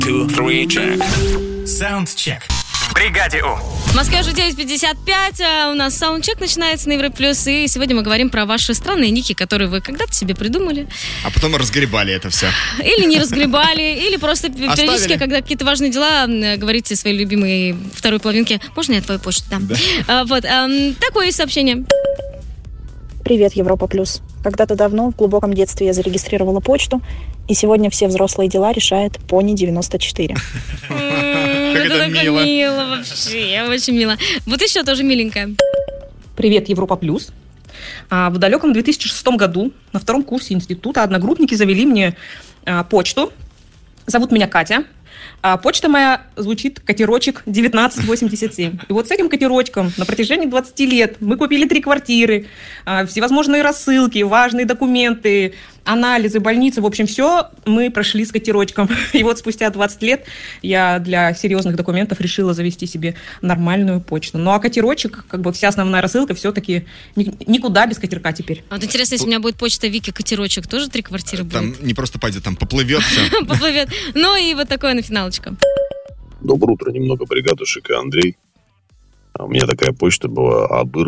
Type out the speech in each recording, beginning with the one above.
2, 3, check. Саундчек. В бригаде У. В Москве уже 9:55, а у нас саундчек начинается на Европе Плюс, и сегодня мы говорим про ваши странные ники, которые вы когда-то себе придумали. А потом разгребали это все. Или не разгребали, или просто периодически, когда какие-то важные дела, говорите своей любимой второй половинке: можно я твою почту дам? Да. Такое сообщение. Привет, Европа Плюс. Когда-то давно, в глубоком детстве, я зарегистрировала почту, и сегодня все взрослые дела решает Пони 94. Это так мило вообще, очень мило. Вот еще тоже миленькая. Привет, Европа Плюс. В далеком 2006 году на втором курсе института одногруппники завели мне почту. Зовут меня Катя. Почта моя звучит катерочек 1987. И вот с этим катерочком на протяжении 20 лет мы купили 3 квартиры, всевозможные рассылки, важные документы, анализы, больницы. В общем, все мы прошли с катерочком. И вот спустя 20 лет я для серьезных документов решила завести себе нормальную почту. Ну а катерочек, как бы вся основная рассылка, все-таки никуда без катерка теперь. Вот интересно, если у меня будет почта Вики Катерочек, тоже 3 квартиры будет? Там не просто пойдет, там поплывет все. Поплывет. Ну и вот такое на финалочку. Доброе утро, немного бригадушек и Андрей. У меня такая почта была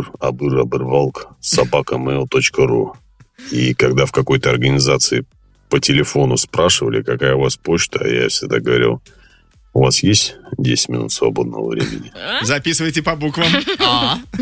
abыр.mail.ru. И когда в какой-то организации по телефону спрашивали, какая у вас почта, я всегда говорил: у вас есть 10 минут свободного времени? Записывайте по буквам.